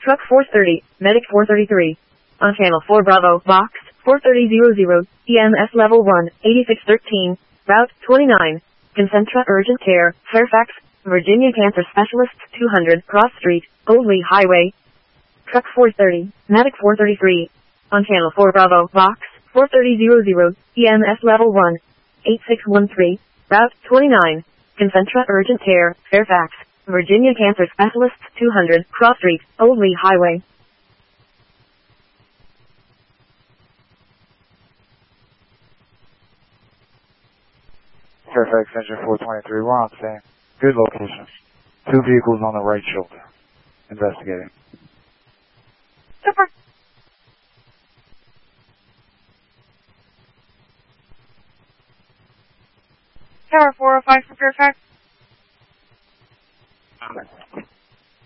Truck 430, Medic 433. On Channel 4 Bravo, Box 43000, EMS Level 1, 8613, Route 29. Concentra Urgent Care, Fairfax, Virginia Cancer Specialists 200 Cross Street, Old Lee Highway. Truck 430, Medic 433. On Channel 4 Bravo, Box 43000, EMS Level 1, 8613, Route 29. Concentra Urgent Care, Fairfax, Virginia Cancer Specialists 200 Cross Street, Old Lee Highway. Fairfax Engine 423, we're on scene. Good location. 2 vehicles on the right shoulder. Investigating. Super. Tower 405 for Fairfax.